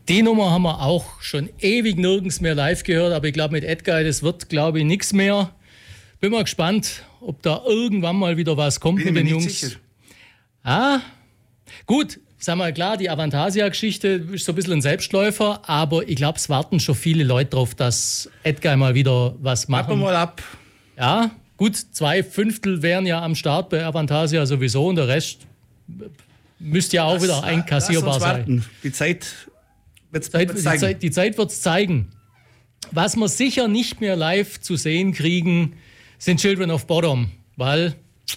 Die Nummer haben wir auch schon ewig nirgends mehr live gehört, aber ich glaube, mit Edguy, das wird, glaube ich, nichts mehr. Bin mal gespannt, ob da irgendwann mal wieder was kommt mit den Jungs. Sicher. Ah, gut, sagen wir klar, die Avantasia-Geschichte ist so ein bisschen ein Selbstläufer, aber ich glaube, es warten schon viele Leute drauf, dass Edguy mal wieder was macht. Warten wir mal ab. Ja, gut, 2/5 wären ja am Start bei Avantasia sowieso und der Rest müsste ja auch wieder einkassierbar sein. Die Zeit wird es zeigen. Die Zeit wird es zeigen. Was wir sicher nicht mehr live zu sehen kriegen, sind Children of Bodom, weil,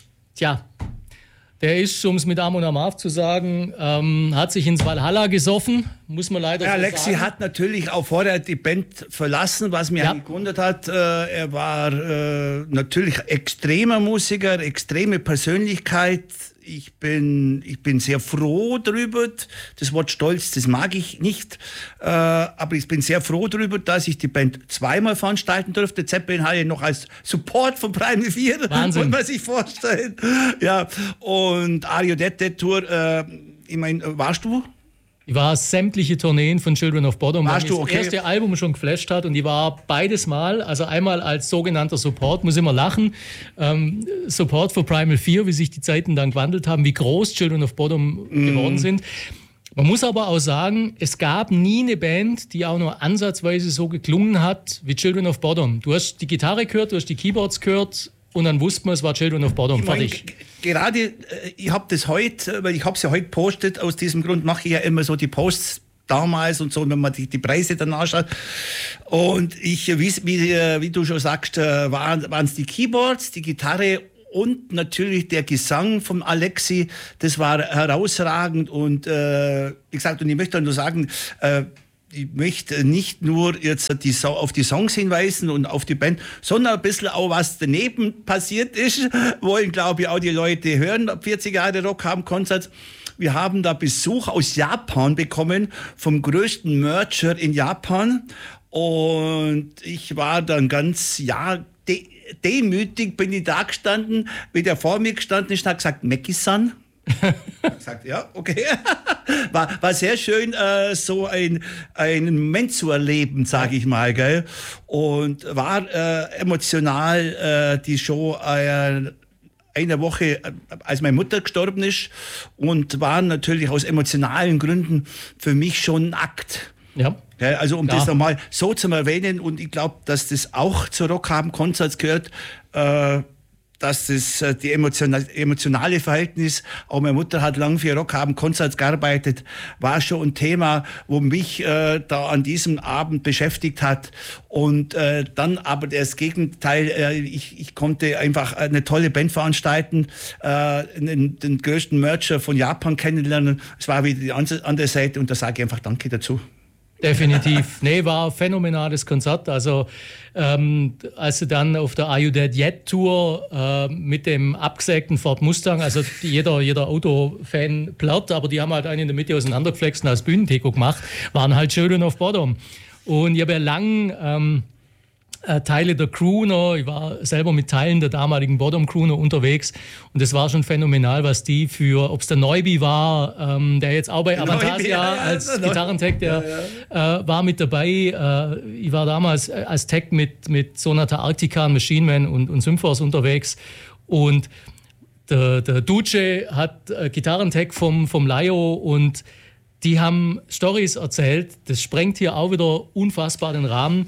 der ist, um es mit Amon Amarth zu sagen, hat sich ins Valhalla gesoffen, muss man leider sagen. Alexi hat natürlich auch vorher die Band verlassen, was mich gewundert hat. Er war natürlich extremer Musiker, extreme Persönlichkeit. Ich bin sehr froh drüber. Das Wort Stolz, das mag ich nicht. Aber ich bin sehr froh drüber, dass ich die Band zweimal veranstalten durfte. Zeppelin hatte noch als Support von Primal 4. Wahnsinn. Muss man sich vorstellen. Ja. Und Are Dead Tour, ich meine, warst du? Ich war sämtliche Tourneen von Children of Bodom, weil das erste Album schon geflasht hat und ich war beides Mal, also einmal als sogenannter Support, muss immer lachen, Support für Primal 4, wie sich die Zeiten dann gewandelt haben, wie groß Children of Bodom geworden sind. Man muss aber auch sagen, es gab nie eine Band, die auch nur ansatzweise so geklungen hat wie Children of Bodom. Du hast die Gitarre gehört, du hast die Keyboards gehört und dann wusste man, es war Children of Bodom. Fertig. Gerade, ich habe das heute, weil ich habe es ja heute gepostet, aus diesem Grund mache ich ja immer so die Posts damals und so, wenn man die Preise dann anschaut. Und wie du schon sagst, waren es die Keyboards, die Gitarre und natürlich der Gesang von Alexi, das war herausragend. Und wie gesagt, und ich möchte nur sagen, ich möchte nicht nur jetzt auf die Songs hinweisen und auf die Band, sondern ein bisschen auch, was daneben passiert ist, wollen, glaube ich, auch die Leute hören. 40 Jahre Rock haben Konzert. Wir haben da Besuch aus Japan bekommen, vom größten Mercher in Japan. Und ich war dann ganz, demütig bin ich da gestanden, wie der vor mir gestanden ist, hat gesagt, Meki-san. Sagt, ja, okay. War sehr schön, so einen Moment zu erleben, sage ich mal, gell? Und war emotional die Show eine Woche, als meine Mutter gestorben ist, und war natürlich aus emotionalen Gründen für mich schon ein Akt. Ja. Also das nochmal so zu erwähnen, und ich glaube, dass das auch zu Rock haben Konzerts gehört, dass das die emotionale Verhältnis, auch meine Mutter hat lange für Rock haben Konzerts gearbeitet, war schon ein Thema, wo mich da an diesem Abend beschäftigt hat. Und dann aber das Gegenteil, ich konnte einfach eine tolle Band veranstalten, den größten Mercher von Japan kennenlernen. Es war wieder die andere Seite, und da sage ich einfach Danke dazu. Definitiv. Nee, war ein phänomenales Konzert. Also, als sie dann auf der Are You Dead Yet Tour mit dem abgesägten Ford Mustang, also jeder Autofan platt, aber die haben halt einen in der Mitte auseinandergeflext und als Bühnendeko gemacht, waren halt Children of Bodom. Und ich habe ja lang Teile der Crew noch, ich war selber mit Teilen der damaligen Bodom Crew noch unterwegs, und es war schon phänomenal, was die ob es der Neubi war, der jetzt auch bei Avantasia als Gitarrentech, war mit dabei. Ich war damals als Tech mit Sonata Arctica, Machine Man und Symphos unterwegs, und der Duce hat Gitarrentech vom Laio, und die haben Storys erzählt, das sprengt hier auch wieder unfassbar den Rahmen.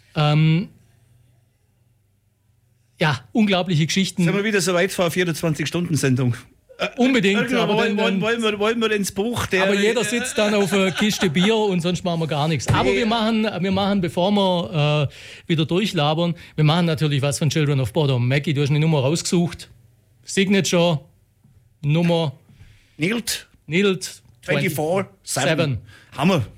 Unglaubliche Geschichten. Sind wir wieder so weit vor einer 24-Stunden-Sendung? Unbedingt. Aber wollen wir ins Buch? Aber jeder sitzt dann auf einer Kiste Bier und sonst machen wir gar nichts. Aber wir machen, bevor wir wieder durchlabern, wir machen natürlich was von Children of Bodom. Mackie, du hast eine Nummer rausgesucht. Signature, Nummer. Needled 24/7. Hammer.